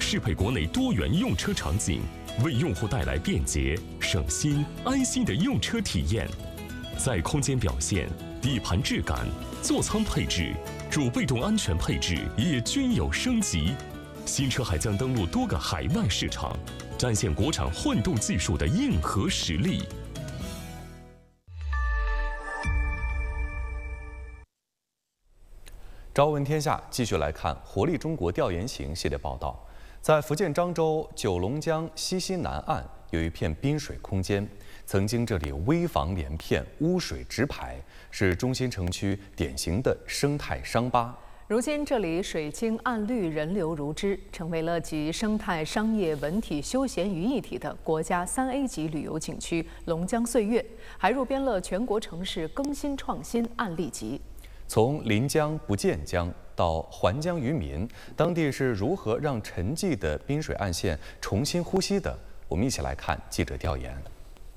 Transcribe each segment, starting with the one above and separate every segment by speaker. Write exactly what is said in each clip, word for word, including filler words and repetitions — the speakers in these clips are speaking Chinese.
Speaker 1: 适配国内多元用车场景，为用户带来便捷、省心、安心的用车体验。在空间表现、底盘质感、座舱配置、主被动安全配置也均有升级。新车还将登陆多个海外市场，展现国产混动技术的硬核实力。
Speaker 2: 朝闻天下继续来看活力中国调研行系列报道。在福建漳州九龙江西溪南岸有一片滨水空间，曾经这里危房连片，污水直排，是中心城区典型的生态伤疤。
Speaker 3: 如今这里水清岸绿，人流如织，成为了集生态、商业、文体、休闲于一体的国家三 A 级旅游景区龙江岁月，还入编了全国城市更新创新案例集。
Speaker 2: 从临江不见江到还江于民，当地是如何让沉寂的滨水岸线重新呼吸的？我们一起来看记者调研。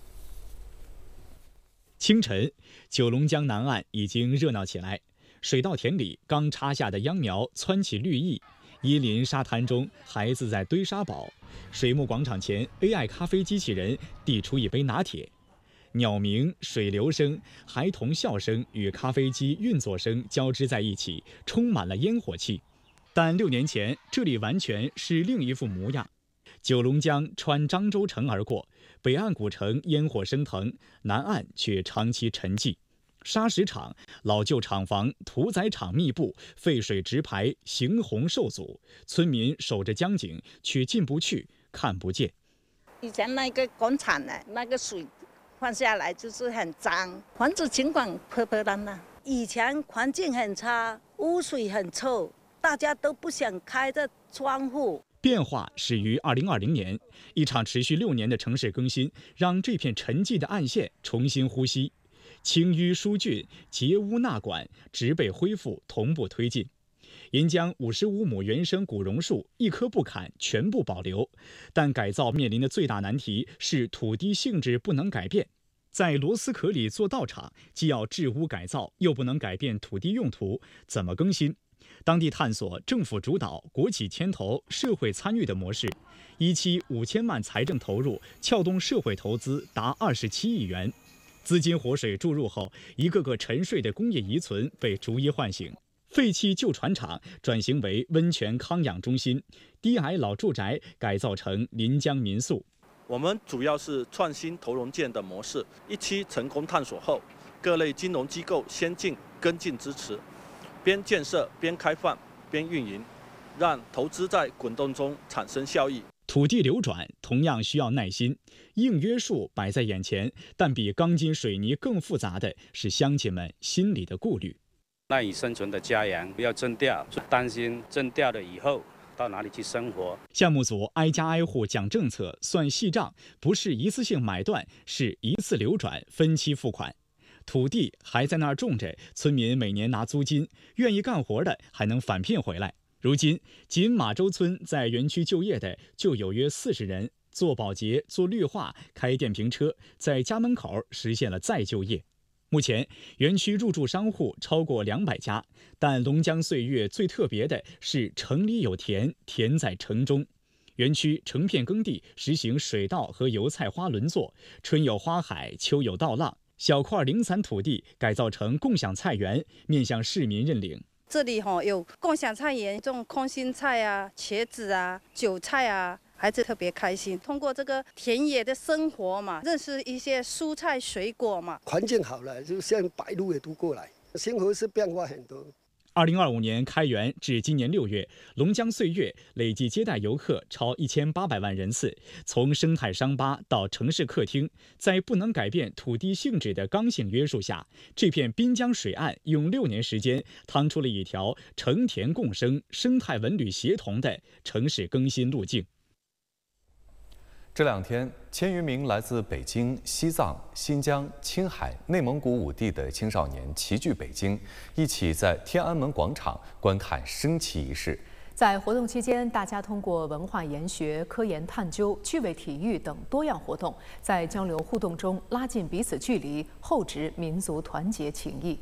Speaker 4: 清晨，九龙江南岸已经热闹起来。水稻田里刚插下的秧苗蹿起绿意，椰林沙滩中孩子在堆沙堡，水木广场前 A I 咖啡机器人递出一杯拿铁，鸟鸣、水流声、孩童笑声与咖啡机运作声交织在一起，充满了烟火气。但六年前，这里完全是另一副模样。九龙江穿漳州城而过，北岸古城烟火升腾，南岸却长期沉寂。砂石场、老旧厂房、屠宰场密布，废水直排，行洪受阻。村民守着江景，却进不去，看不见。
Speaker 5: 以前那个工厂呢，那个水放下来就是很脏，房子尽管破破烂烂。以前环境很差，污水很臭，大家都不想开着窗户。
Speaker 4: 变化始于二零二零年，一场持续六年的城市更新，让这片沉寂的岸线重新呼吸。清淤疏浚、截污纳管、植被恢复同步推进。沿江五十五亩原生古榕树一棵不砍，全部保留。但改造面临的最大难题是土地性质不能改变。在螺丝壳里做道场，既要治污改造，又不能改变土地用途，怎么更新？当地探索政府主导、国企牵头、社会参与的模式，一期五千万财政投入，撬动社会投资达二十七亿元。资金活水注入后，一个个沉睡的工业遗存被逐一唤醒。废弃旧船厂转型为温泉康养中心，低矮老住宅改造成临江民宿。
Speaker 6: 我们主要是创新投融建的模式，一期成功探索后，各类金融机构先进跟进支持，边建设边开放边运营，让投资在滚动中产生效益。
Speaker 4: 土地流转同样需要耐心，硬约束摆在眼前，但比钢筋水泥更复杂的是乡亲们心里的顾虑。
Speaker 7: 赖以生存的家园要征调，担心征调了以后到哪里去生活。
Speaker 4: 项目组挨家挨户讲政策、算细账，不是一次性买断，是一次流转、分期付款。土地还在那儿种着，村民每年拿租金，愿意干活的还能返聘回来。如今，仅马洲村在园区就业的就有约四十人，做保洁、做绿化、开电瓶车，在家门口实现了再就业。目前，园区入驻商户超过两百家，但龙江岁月最特别的是城里有田，田在城中。园区成片耕地实行水稻和油菜花轮作，春有花海，秋有稻浪。小块零散土地改造成共享菜园，面向市民认领。
Speaker 8: 这里哈、哦、有共享菜园，种空心菜啊、茄子啊、韭菜啊，孩子特别开心。通过这个田野的生活嘛，认识一些蔬菜水果嘛。
Speaker 9: 环境好了，就像白鹭也都过来，生活是变化很多。
Speaker 4: 二零二五年开园至今年六月，龙江岁月累计接待游客超一千八百万人次。从生态伤疤到城市客厅，在不能改变土地性质的刚性约束下，这片滨江水岸用六年时间趟出了一条城田共生、生态文旅协同的城市更新路径。
Speaker 2: 这两天，千余名来自北京、西藏、新疆、青海、内蒙古五地的青少年齐聚北京，一起在天安门广场观看升旗仪式。
Speaker 3: 在活动期间，大家通过文化研学、科研探究、趣味体育等多样活动，在交流互动中拉近彼此距离，厚植民族团结情谊。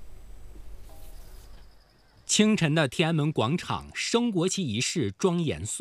Speaker 10: 清晨的天安门广场升国旗仪式庄严肃